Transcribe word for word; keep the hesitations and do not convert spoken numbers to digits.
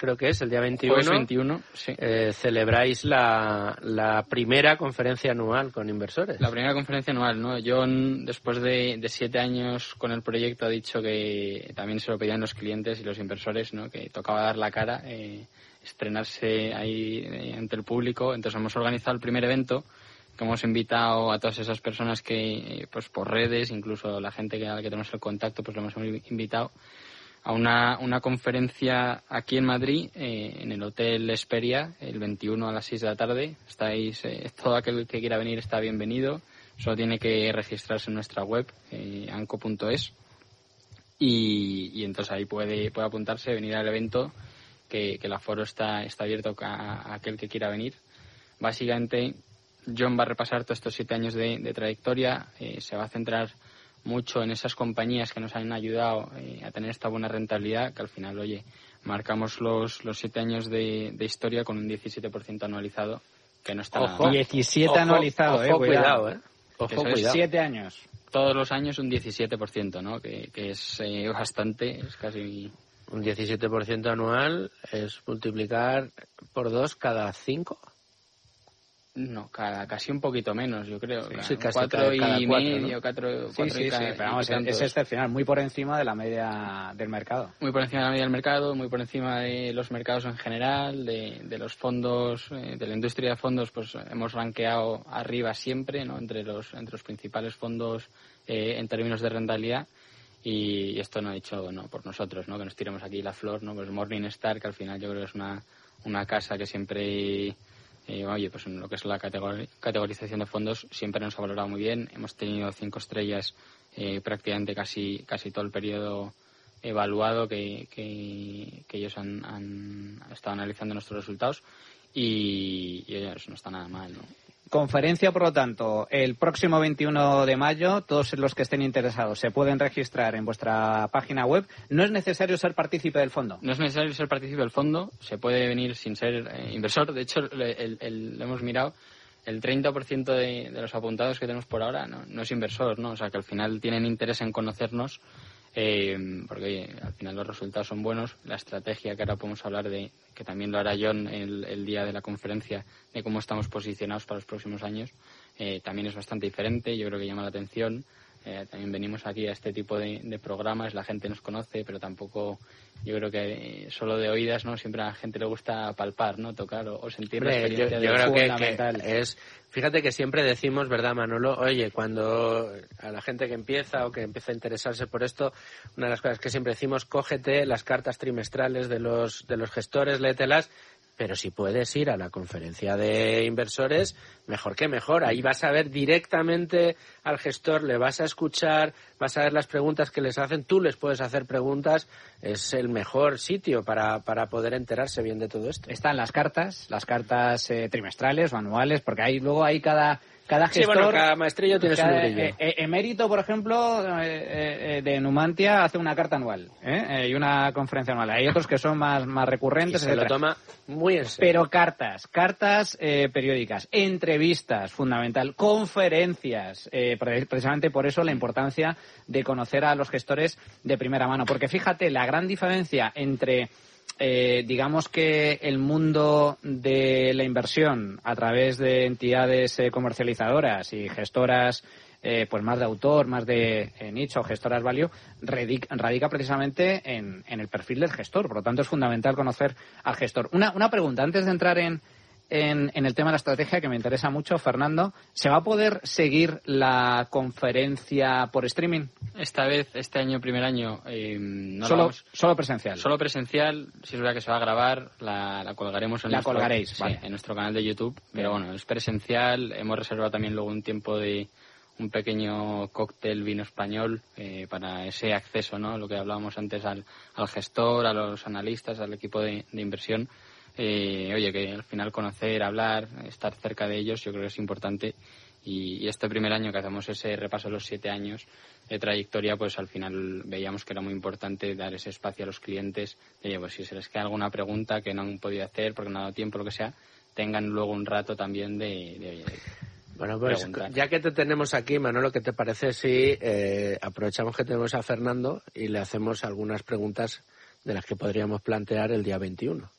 creo que es, el día veintiuno. Jueves veintiuno, sí. Eh, celebráis la, la primera conferencia anual con inversores. La primera conferencia anual, ¿no? John, después de, de siete años con el proyecto, ha dicho que también se lo pedían los clientes y los inversores, ¿no? Que tocaba dar la cara, eh, estrenarse ahí eh, ante el público. Entonces hemos organizado el primer evento, que hemos invitado a todas esas personas que, pues por redes, incluso la gente que, a la que tenemos el contacto, pues lo hemos invitado a una, una conferencia aquí en Madrid, eh, en el Hotel Esperia, el veintiuno a las seis de la tarde. Estáis, eh, todo aquel que quiera venir está bienvenido. Solo tiene que registrarse en nuestra web, eh, anco punto es, y, y entonces ahí puede, puede apuntarse, venir al evento, que, que el aforo está, está abierto a, a aquel que quiera venir. Básicamente, John va a repasar todos estos siete años de, de trayectoria, eh, se va a centrar mucho en esas compañías que nos han ayudado eh, a tener esta buena rentabilidad, que al final, oye, marcamos los, los siete años de, de historia con un diecisiete por ciento anualizado, que no está ojo, nada mal. diecisiete ojo, anualizado, ojo, eh, cuidado, cuidado, eh. Ojo, Eso es, cuidado. siete años. Todos los años un diecisiete por ciento, ¿no? Que, que es eh, bastante, es casi... Un diecisiete por ciento anual es multiplicar por dos cada cinco. No, cada, casi un poquito menos, yo creo. Sí, cada, sí, casi cuatro cada- cada y cuatro, medio, ¿no? cuatro, Sí, cuatro sí, y sí, cada- pero vamos, y tantos. es excepcional, muy por encima de la media del mercado. Muy por encima de la media del mercado, muy por encima de los mercados en general, de, de los fondos, eh, de la industria de fondos, pues hemos rankeado arriba siempre, ¿no? Entre los, entre los principales fondos eh, en términos de rentabilidad. Y esto no ha hecho no por nosotros, ¿no? Que nos tiremos aquí la flor, ¿no? Pues Morningstar, que al final yo creo que es una, una casa que siempre... Eh, oye, pues en lo que es la categori- categorización de fondos siempre nos ha valorado muy bien. Hemos tenido cinco estrellas eh, prácticamente casi casi todo el periodo evaluado que, que, que ellos han, han estado analizando nuestros resultados y, y oye, eso no está nada mal, ¿no? Conferencia, por lo tanto, el próximo veintiuno de mayo, todos los que estén interesados se pueden registrar en vuestra página web. No es necesario ser partícipe del fondo. No es necesario ser partícipe del fondo, se puede venir sin ser eh, inversor. De hecho, le- el, el- lo hemos mirado, el treinta por ciento de, de los apuntados que tenemos por ahora no, no es inversor, ¿no? O sea, que al final tienen interés en conocernos, eh, porque oye, al final los resultados son buenos. La estrategia, que ahora podemos hablar de, que también lo hará John el, el día de la conferencia, de cómo estamos posicionados para los próximos años, eh, también es bastante diferente. Yo creo que llama la atención. Eh, también venimos aquí a este tipo de, de programas, la gente nos conoce, pero tampoco, yo creo que eh, solo de oídas, ¿no? Siempre a la gente le gusta palpar, ¿no? Tocar o, o sentir la Hombre, yo, experiencia. yo de creo que, fundamental. que es... Fíjate que siempre decimos, ¿verdad, Manolo? Oye, cuando a la gente que empieza o que empieza a interesarse por esto, una de las cosas que siempre decimos, cógete las cartas trimestrales de los, de los gestores, léetelas, pero si puedes ir a la conferencia de inversores, mejor que mejor. Ahí vas a ver directamente al gestor, le vas a escuchar, vas a ver las preguntas que les hacen, tú les puedes hacer preguntas. Es el mejor sitio para, para poder enterarse bien de todo esto. Están las cartas, las cartas eh, trimestrales o anuales, porque ahí luego hay cada... Cada Sí, gestor, bueno, cada maestrillo tiene su cada, librillo. eh, eh, Emérito, por ejemplo, eh, eh, de Numantia hace una carta anual ¿eh? Eh, y una conferencia anual. Hay otros que son más, más Y recurrentes, se lo etcétera. toma muy en serio. Pero cartas, cartas eh, periódicas, entrevistas, fundamental, conferencias, eh, pre- precisamente por eso la importancia de conocer a los gestores de primera mano. Porque fíjate, la gran diferencia entre... Eh, digamos que el mundo de la inversión a través de entidades eh, comercializadoras y gestoras eh, pues más de autor, más de eh, nicho, gestoras value, radica, radica precisamente en, en el perfil del gestor. Por lo tanto, es fundamental conocer al gestor. Una, una pregunta, antes de entrar en, en, en el tema de la estrategia, que me interesa mucho, Fernando, ¿se va a poder seguir la conferencia por streaming? Esta vez, este año, primer año, eh, no solo, la vamos... solo presencial. Solo presencial, si es verdad que se va a grabar, la, la colgaremos en, La nuestro, colgaréis, sí, vale. en nuestro canal de YouTube, pero Bien. bueno, es presencial. Hemos reservado también luego un tiempo de un pequeño cóctel vino español eh, para ese acceso, ¿no? Lo que hablábamos antes al, al gestor, a los analistas, al equipo de, de inversión. Eh, oye, que al final conocer, hablar, estar cerca de ellos, yo creo que es importante. Y, y este primer año que hacemos ese repaso de los siete años de trayectoria, pues al final veíamos que era muy importante dar ese espacio a los clientes, de oye, pues si se les queda alguna pregunta que no han podido hacer porque no ha dado tiempo, lo que sea, tengan luego un rato también de, de, oye, de Bueno, pues preguntar. ya que te tenemos aquí, Manolo, ¿qué te parece si eh, aprovechamos que tenemos a Fernando y le hacemos algunas preguntas de las que podríamos plantear el día veintiuno.